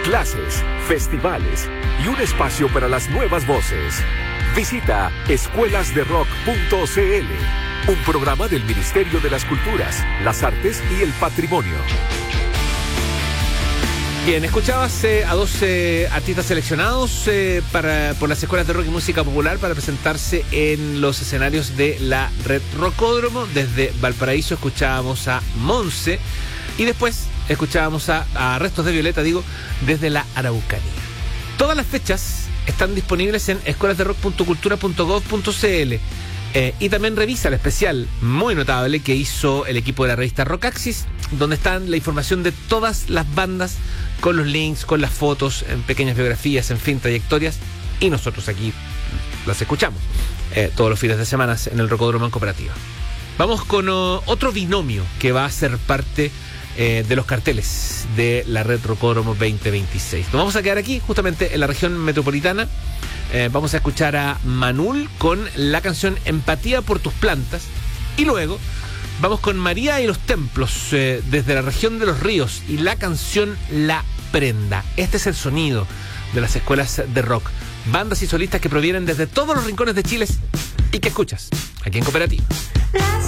clases, festivales y un espacio para las nuevas voces. Visita escuelasderock.cl, un programa del Ministerio de las Culturas, las Artes y el Patrimonio. Bien, escuchabas a 12 artistas seleccionados por las escuelas de rock y música popular para presentarse en los escenarios de la Red Rocódromo. Desde Valparaíso escuchábamos a Monse y después escuchábamos a Restos de Violeta, desde la Araucanía. Todas las fechas están disponibles en escuelasderock.cultura.gov.cl. Y también revisa el especial muy notable que hizo el equipo de la revista Rockaxis, donde están la información de todas las bandas, con los links, con las fotos, en pequeñas biografías, en fin, trayectorias, y nosotros aquí las escuchamos todos los fines de semana en el Rocódromo en Cooperativa. Vamos con otro binomio que va a ser parte de los carteles de la Red Rocódromo 2026. Nos vamos a quedar aquí, justamente en la región metropolitana. Vamos a escuchar a Manul con la canción Empatía por tus plantas. Y luego vamos con María y los Templos desde la región de los ríos y la canción La Prenda. Este es el sonido de las escuelas de rock. Bandas y solistas que provienen desde todos los rincones de Chile y que escuchas aquí en Cooperativa.